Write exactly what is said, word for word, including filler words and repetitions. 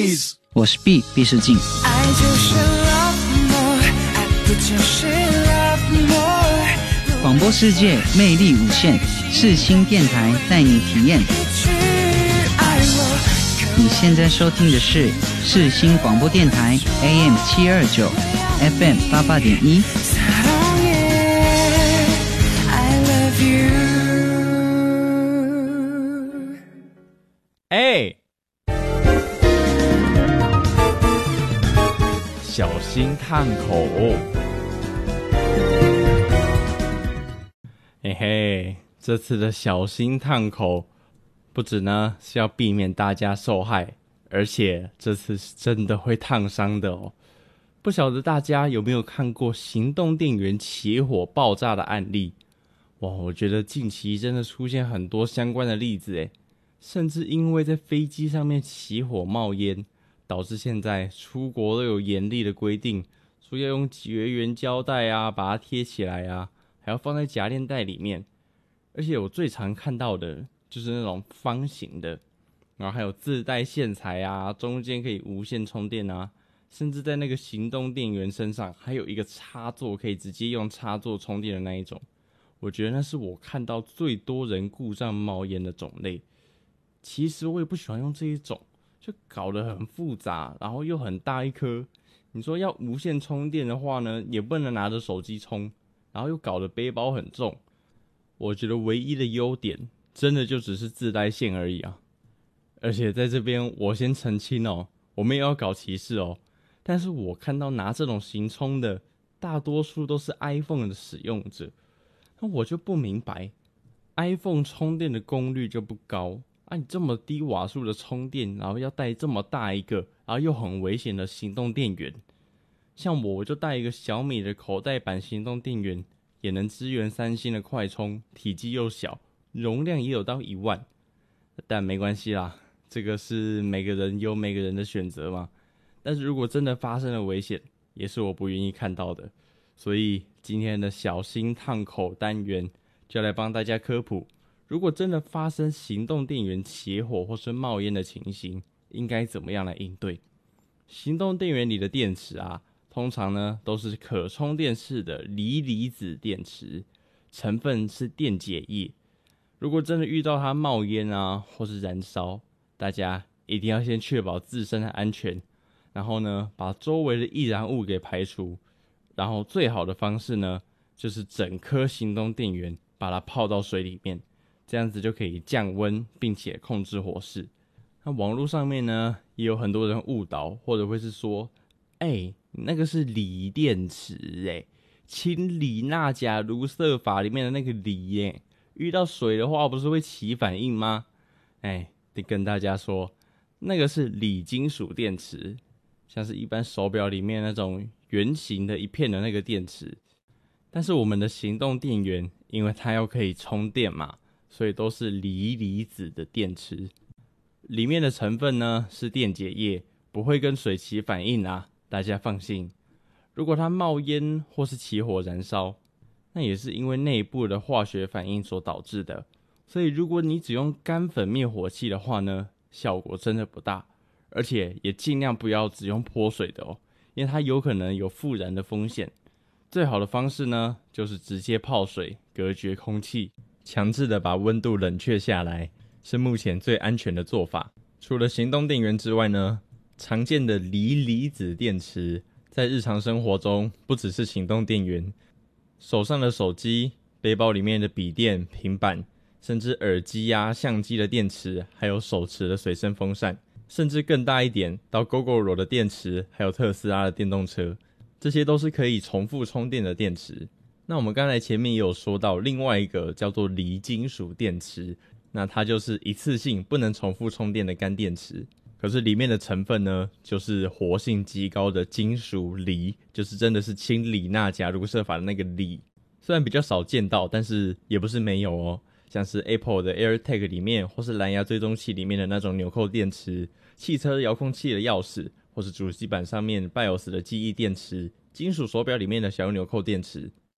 Peace， 我是 B 毕世静。爱就是 love more， 爱不就是 love more。广播世界魅力无限，世新电台带你体验。你现在收听的是世新广播電台 A M 七二九 F M 八八點一。 哎，小心烫口。嘿嘿，这次的小心烫口不止呢是要避免大家受害，而且这次是真的会烫伤的哦。不晓得大家有没有看过行动电源起火爆炸的案例？哇，我觉得近期真的出现很多相关的例子诶，甚至因为在飞机上面起火冒烟，导致现在出国都有严厉的规定，说要用绝缘胶带啊把它贴起来啊，还要放在夹链袋里面。而且我最常看到的就是那种方形的，然后还有自带线材啊，中间可以无线充电啊，甚至在那个行动电源身上还有一个插座，可以直接用插座充电的那一种。我觉得那是我看到最多人故障冒烟的种类。其实我也不喜欢用这一种，就搞得很复杂，然后又很大一颗。你说要无线充电的话呢，也不能拿着手机充，然后又搞得背包很重。我觉得唯一的优点真的就只是自带线而已啊。而且在这边我先澄清哦，我没有要搞歧视哦，但是我看到拿这种行充的大多数都是 iPhone 的使用者，那我就不明白 iPhone 充电的功率就不高啊，你这么低瓦数的充电，然后要带这么大一个，然后又很危险的行动电源。像我我就带一个小米的口袋版行动电源，也能支援三星的快充，体积又小，容量也有到一万。但没关系啦，这个是每个人有每个人的选择嘛。但是如果真的发生了危险，也是我不愿意看到的。所以今天的小心烫口单元就来帮大家科普，如果真的发生行动电源起火或是冒烟的情形，应该怎么样来应对。行动电源里的电池啊，通常呢都是可充电式的锂离子电池，成分是电解液。如果真的遇到它冒烟啊或是燃烧，大家一定要先确保自身的安全，然后呢把周围的易燃物给排除。然后最好的方式呢，就是整颗行动电源把它泡到水里面，这样子就可以降温并且控制火势。那网络上面呢也有很多人误导，或者会是说，哎、欸，那个是锂电池哎，氢锂钠钾卢瑟法里面的那个锂耶，遇到水的话不是会起反应吗？哎，得跟大家说，那个是锂金属电池，像是一般手表里面那种圆形的一片的那个电池。但是我们的行动电源，因为它要可以充电嘛，所以都是锂离子的电池。里面的成分呢是电解液，不会跟水起反应啊，大家放心。如果它冒烟或是起火燃烧，那也是因为内部的化学反应所导致的。所以如果你只用干粉灭火器的话呢，效果真的不大，而且也尽量不要只用泼水的哦，因为它有可能有复燃的风险。最好的方式呢，就是直接泡水，隔绝空气，强制的把温度冷却下来，是目前最安全的做法。除了行动电源之外呢，常见的锂离子电池，在日常生活中不只是行动电源，手上的手机、背包里面的笔电、平板，甚至耳机啊、相机的电池，还有手持的随身风扇，甚至更大一点，到 Gogoro 的电池，还有特斯拉的电动车，这些都是可以重复充电的电池。那我们刚才前面也有说到另外一个叫做锂金属电池，那它就是一次性不能重复充电的干电池。可是里面的成分呢，就是活性极高的金属锂，就是真的是氢锂钠钾卢瑟法的那个锂。虽然比较少见到，但是也不是没有哦。像是 Apple 的 AirTag 里面，或是蓝牙追踪器里面的那种纽扣电池，汽车遥控器的钥匙，或是主机板上面 BIOS 的记忆电池，金属手表里面的小纽扣电池，